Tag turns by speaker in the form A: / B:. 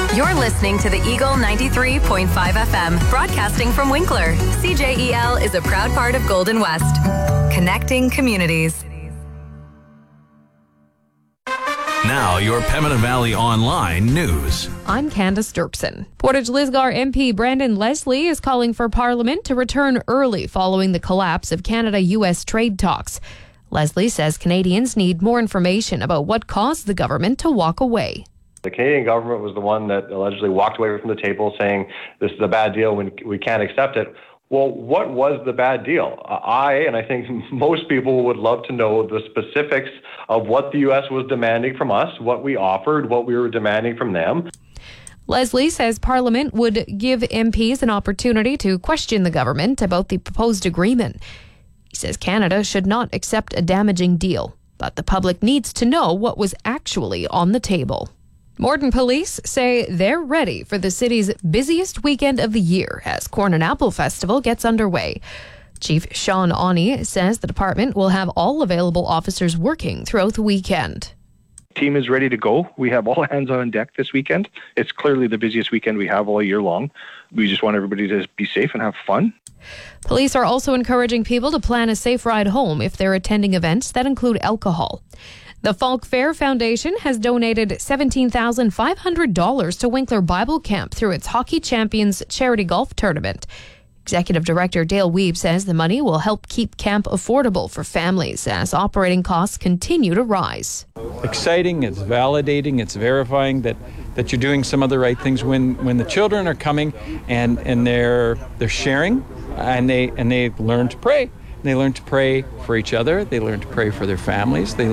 A: You're listening to the Eagle 93.5 FM, broadcasting from Winkler. CJEL is a proud part of Golden West, connecting communities.
B: Now, your Pembina Valley Online news.
C: I'm Candace Dirksen. Portage Lisgar MP Brandon Leslie is calling for Parliament to return early following the collapse of Canada-U.S. trade talks. Leslie says Canadians need more information about what caused the government to walk away.
D: The Canadian government was the one that allegedly walked away from the table saying this is a bad deal when we can't accept it. Well, what was the bad deal? And I think most people would love to know the specifics of what the U.S. was demanding from us, what we offered, what we were demanding from them.
C: Leslie says Parliament would give MPs an opportunity to question the government about the proposed agreement. He says Canada should not accept a damaging deal, but the public needs to know what was actually on the table. Morden police say they're ready for the city's busiest weekend of the year as Corn and Apple Festival gets underway. Chief Sean Awney says the department will have all available officers working throughout the weekend.
E: Team is ready to go. We have all hands on deck this weekend. It's clearly the busiest weekend we have all year long. We just want everybody to be safe and have fun.
C: Police are also encouraging people to plan a safe ride home if they're attending events that include alcohol. The Falk Fair Foundation has donated $17,500 to Winkler Bible Camp through its Hockey Champions charity golf tournament. Executive Director Dale Weeb says the money will help keep camp affordable for families as operating costs continue to rise.
F: Exciting, it's validating, it's verifying that you're doing some of the right things when the children are coming and they're sharing and they learn to pray. They learn to pray for each other, they learn to pray for their families, they